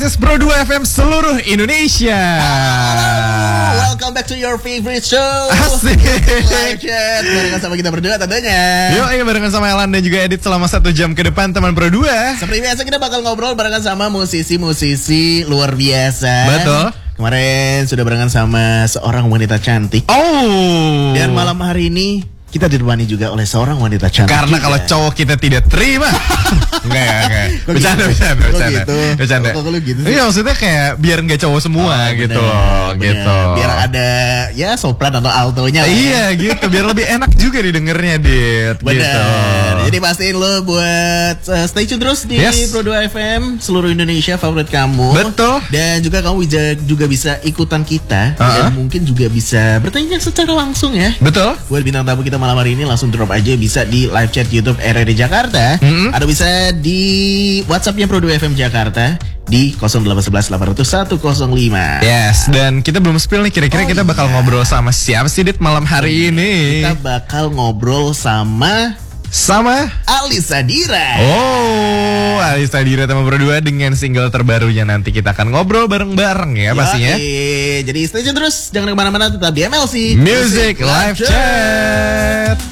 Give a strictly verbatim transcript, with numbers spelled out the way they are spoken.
Pro dua F M seluruh Indonesia. Halo, welcome back to your favorite show. Asik. Live chat barengan sama kita berdua tentunya. Yo, ini barengan sama Elan dan juga Edit selama satu jam ke depan teman Pro dua. Seperti biasa kita bakal ngobrol barengan sama musisi-musisi luar biasa. Betul. Kemarin sudah barengan sama seorang wanita cantik. Oh. Dan malam hari ini kita ditemani juga oleh seorang wanita cantik. Karena juga. kalau cowok kita tidak terima. Enggak ya, enggak. Kok Bercanda, gitu? bercanda, Kok bercanda. gitu? Bercanda. Kok lu gitu sih? Iya, maksudnya kayak biar enggak cowok semua Oh, gitu bener, loh, bener. gitu. Biar ada ya sopran atau altonya lah. Iya, gitu. Biar lebih enak juga didengarnya, Dit. Bener. Gitu. Jadi pastiin lo buat uh, stay tune terus di Yes. Pro dua F M seluruh Indonesia favorit kamu. Betul. Dan juga kamu bisa, juga bisa ikutan kita Uh-huh. dan mungkin juga bisa bertanya secara langsung ya. Betul. Buat bintang tamu kita malam hari ini langsung drop aja, bisa di live chat YouTube R R D Jakarta, Mm-hmm. atau bisa di WhatsApp-nya Pro dua F M Jakarta di nol delapan satu satu delapan nol satu nol lima. Yes, dan kita belum spill nih kira-kira Oh, kita bakal iya. ngobrol sama siapa sih Dit malam hari ini? Kita bakal ngobrol sama Sama Alisa Dira. Oh, Alisa Dira teman berdua dengan single terbarunya, nanti kita akan ngobrol bareng-bareng ya pastinya. Yoi. Jadi stay tune terus, jangan kemana-mana, tetap di M L C Music Live Chat.